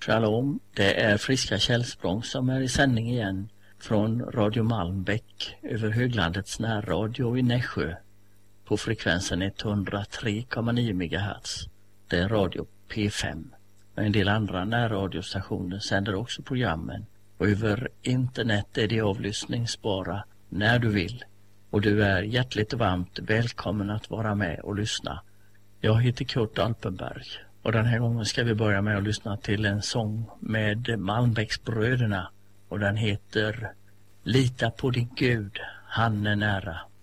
Shalom, det är Friska Källsprång som är i sändning igen från Radio Malmbäck över Höglandets närradio i Nässjö på frekvensen 103,9 MHz. Det är Radio P5. Men en del andra närradiostationer sänder också programmen och över internet är de avlyssningsbara när du vill. Och du är hjärtligt och varmt välkommen att vara med och lyssna. Jag heter Kurt Alpenberg. Och den här gången ska vi börja med att lyssna till en sång med Malmbäcksbröderna. Och den heter Lita på din Gud, han är nära.